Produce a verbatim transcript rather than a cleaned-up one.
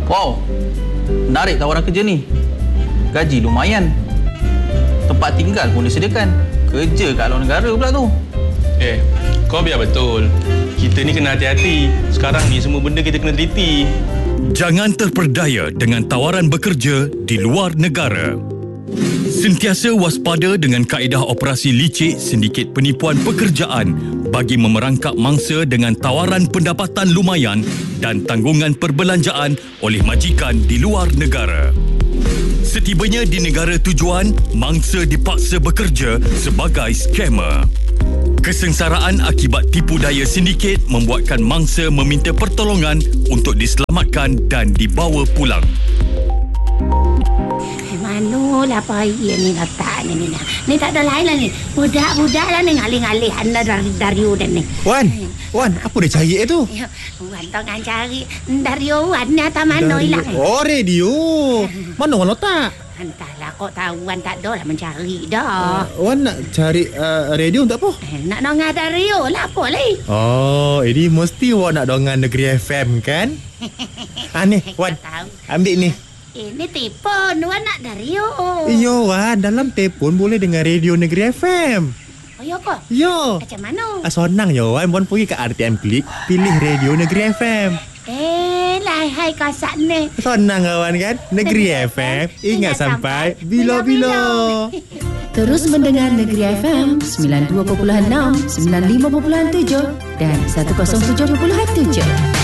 Wow, menarik tawaran kerja ni. Gaji lumayan. Tempat tinggal pun disediakan. Kerja kat luar negara pula tu. Eh, kau biar betul. Kita ni kena hati-hati. Sekarang ni semua benda kita kena teliti. Jangan terperdaya dengan tawaran bekerja di luar negara. Sentiasa waspada dengan kaedah operasi licik sindiket penipuan pekerjaan bagi memerangkap mangsa dengan tawaran pendapatan lumayan dan tanggungan perbelanjaan oleh majikan di luar negara. Setibanya di negara tujuan, mangsa dipaksa bekerja sebagai skamer. Kesengsaraan akibat tipu daya sindiket membuatkan mangsa meminta pertolongan untuk diselamatkan dan dibawa pulang. Manulah payah ni letak ni ni. Ni tak ada lain lah ni. Budak-budak lah ni ngalih-ngalih anda dari Dario dan ni. Wan, Wan, apa dia cari tu? Ya, Wan tengah cari Dario Wan ni atas mana hilang. Oh, radio. Mana Wan letak? Entahlah, kok tahu Wan tak ada lah mencari dah. Uh, Wan nak cari uh, radio untuk apa? Eh, nak dengar Dario lah apa lagi. Oh, ini mesti Wan nak dengar Negeri F M kan? Ah ni, Wan. Ambil ni. Ini telefon Wan nak Dario. Iya Wan, dalam telefon boleh dengar radio Negeri F M. Oh ya ke? Ya. Macam mana? Ah, senang ya Wan, Wan pergi ke R T M Klik, pilih radio Negeri F M. Eh, lahai kasat ni. Senang kawan kan? Negeri F M, ingat sampai bila-bila. Terus mendengar Negeri F M sembilan puluh dua perpuluhan enam, sembilan puluh lima perpuluhan tujuh dan seratus tujuh perpuluhan tujuh.